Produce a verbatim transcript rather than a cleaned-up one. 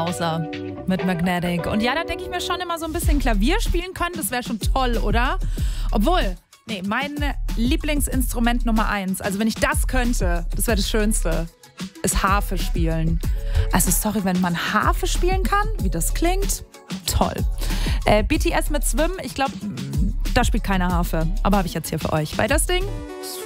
Bowser mit Magnetic. Und ja, da denke ich mir schon immer so ein bisschen Klavier spielen können. Das wäre schon toll, oder? Obwohl, nee, mein Lieblingsinstrument Nummer eins, also wenn ich das könnte, das wäre das Schönste, ist Harfe spielen. Also sorry, wenn man Harfe spielen kann, wie das klingt, toll. Äh, B T S mit Swim, ich glaube, da spielt keine Harfe. Aber habe ich jetzt hier für euch. Bei das Ding...